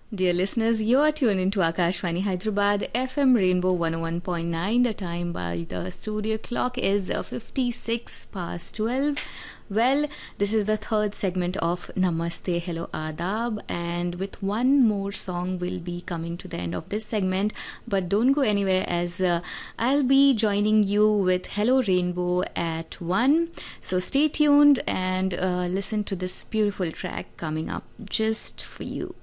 Dear listeners, you are tuned into Akashvani Hyderabad FM Rainbow 101.9. The time by the studio clock is 56 past 12. Well, this is the third segment of Namaste, Hello, Adab, and with one more song we'll be coming to the end of this segment. But don't go anywhere as I'll be joining you with Hello Rainbow at 1. So stay tuned and listen to this beautiful track coming up just for you.